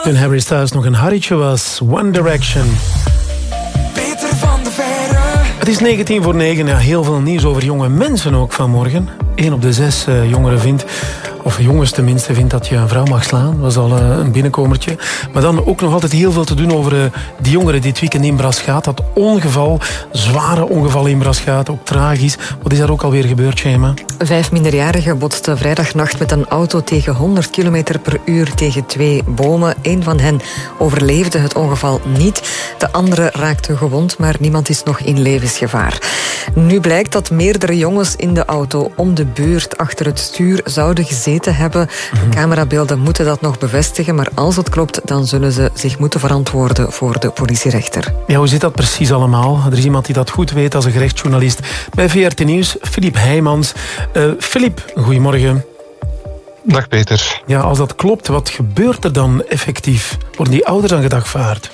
Toen Harry Styles nog een harritje was. One Direction. Peter van de Verre. Het is 9:49. Ja, heel veel nieuws over jonge mensen ook vanmorgen. 1 op de 6 jongeren vindt, of jongens tenminste, vindt dat je een vrouw mag slaan. Dat was al een binnenkomertje. Maar dan ook nog altijd heel veel te doen over die jongeren dit weekend in Braschaat. Dat ongeval, zware ongeval in Braschaat, ook tragisch. Wat is daar ook alweer gebeurd, Shema? 5 minderjarigen botsten vrijdagnacht met een auto tegen 100 km per uur tegen 2 bomen. 1 van hen overleefde het ongeval niet. De andere raakte gewond, maar niemand is nog in levensgevaar. Nu blijkt dat meerdere jongens in de auto om de buurt achter het stuur zouden gezeten hebben. Camerabeelden moeten dat nog bevestigen, maar als het klopt, dan zullen ze zich moeten verantwoorden voor de politierechter. Ja, hoe zit dat precies allemaal? Er is iemand die dat goed weet als een gerechtsjournalist bij VRT Nieuws, Filip Heijmans. Filip, goedemorgen. Dag Peter. Ja, als dat klopt, wat gebeurt er dan effectief? Worden die ouders dan gedagvaard?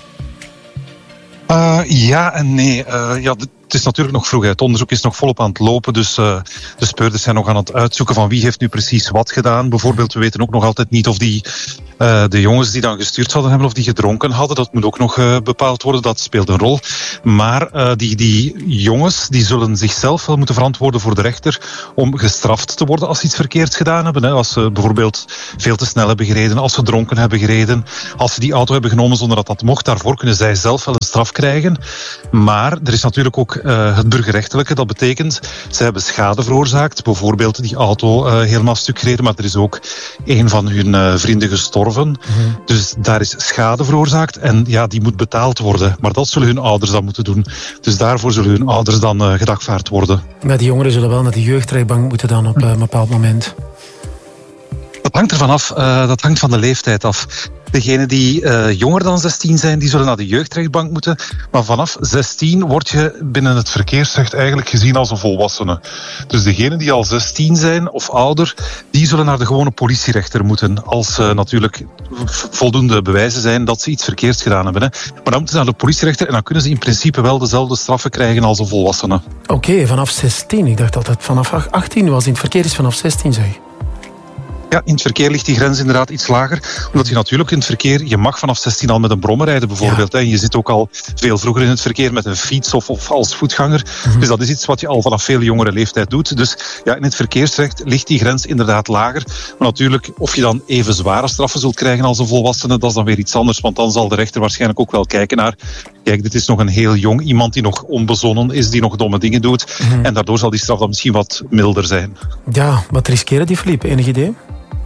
Ja en nee. Het is natuurlijk nog vroeg. Het onderzoek is nog volop aan het lopen. Dus de speurders zijn nog aan het uitzoeken van wie heeft nu precies wat gedaan. Bijvoorbeeld, we weten ook nog altijd niet of de jongens die dan gestuurd zouden hebben, of die gedronken hadden. Dat moet ook nog bepaald worden. Dat speelt een rol. Maar die jongens die zullen zichzelf wel moeten verantwoorden voor de rechter om gestraft te worden als ze iets verkeerd gedaan hebben. Hè. Als ze bijvoorbeeld veel te snel hebben gereden, als ze dronken hebben gereden, als ze die auto hebben genomen zonder dat dat mocht. Daarvoor kunnen zij zelf wel een straf krijgen. Maar er is natuurlijk ook het burgerrechtelijke. Dat betekent, ze hebben schade veroorzaakt. Bijvoorbeeld die auto helemaal stuk gereden, maar er is ook een van hun vrienden gestorven. Dus daar is schade veroorzaakt en ja, die moet betaald worden. Maar dat zullen hun ouders dan moeten doen. Dus daarvoor zullen hun ouders dan gedagvaard worden. Maar die jongeren zullen wel naar de jeugdrechtbank moeten dan op een bepaald moment. Dat hangt ervan af. Dat hangt van de leeftijd af. Degenen die jonger dan 16 zijn, die zullen naar de jeugdrechtbank moeten. Maar vanaf 16 word je binnen het verkeersrecht eigenlijk gezien als een volwassene. Dus degenen die al 16 zijn of ouder, die zullen naar de gewone politierechter moeten. Als natuurlijk voldoende bewijzen zijn dat ze iets verkeerds gedaan hebben. Hè. Maar dan moeten ze naar de politierechter en dan kunnen ze in principe wel dezelfde straffen krijgen als een volwassene. Oké, vanaf 16. Ik dacht dat het vanaf 18 was. In het verkeer is vanaf 16, zeg. Ja, in het verkeer ligt die grens inderdaad iets lager. Omdat je natuurlijk in het verkeer, je mag vanaf 16 al met een brommer rijden bijvoorbeeld. Ja. En je zit ook al veel vroeger in het verkeer met een fiets of als voetganger. Dus dat is iets wat je al vanaf veel jongere leeftijd doet. Dus ja, in het verkeersrecht ligt die grens inderdaad lager. Maar natuurlijk, of je dan even zware straffen zult krijgen als een volwassene, dat is dan weer iets anders. Want dan zal de rechter waarschijnlijk ook wel kijken naar, kijk, dit is nog een heel jong iemand die nog onbezonnen is, die nog domme dingen doet. En daardoor zal die straf dan misschien wat milder zijn. Ja, wat riskeren die, Filip? Enig idee?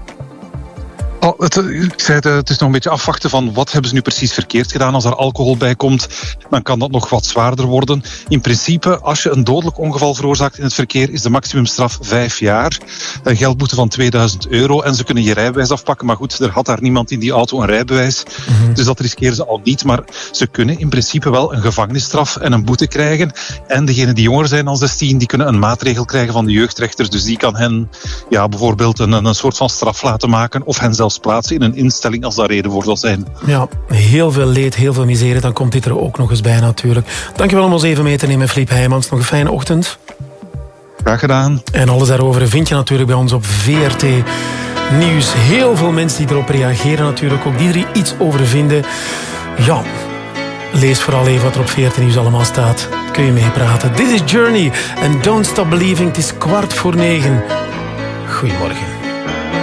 Ik zei het is nog een beetje afwachten van wat hebben ze nu precies verkeerd gedaan. Als er alcohol bij komt, dan kan dat nog wat zwaarder worden. In principe, als je een dodelijk ongeval veroorzaakt in het verkeer, is de maximumstraf 5 jaar. Een geldboete van €2000 en ze kunnen je rijbewijs afpakken. Maar goed, er had daar niemand in die auto een rijbewijs. Dus dat riskeren ze al niet. Maar ze kunnen in principe wel een gevangenisstraf en een boete krijgen. En degenen die jonger zijn dan 16, die kunnen een maatregel krijgen van de jeugdrechter. Dus die kan hen bijvoorbeeld een soort van straf laten maken of hen zelfs plaatsen in een instelling als daar reden voor zal zijn. Ja, heel veel leed, heel veel miserie. Dan komt dit er ook nog eens bij natuurlijk. Dankjewel om ons even mee te nemen, Filip Heijmans. Nog een fijne ochtend. Graag gedaan. En alles daarover vind je natuurlijk bij ons op VRT Nieuws. Heel veel mensen die erop reageren natuurlijk. Ook die er iets over vinden. Ja, lees vooral even wat er op VRT Nieuws allemaal staat. Kun je meepraten. Dit is Journey en Don't Stop Believing. Het is 8:15. Goedemorgen.